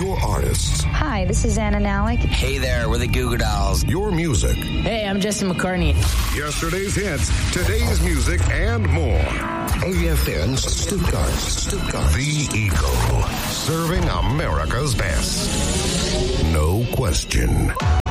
Your artists. Hi, this is Anna Nalick. Hey there, we're the Goo Goo Dolls. Your music. Hey, I'm Jesse McCartney. Yesterday's hits, today's music, and more. AFN Stuttgart. The Eagle. Serving America's best. No question.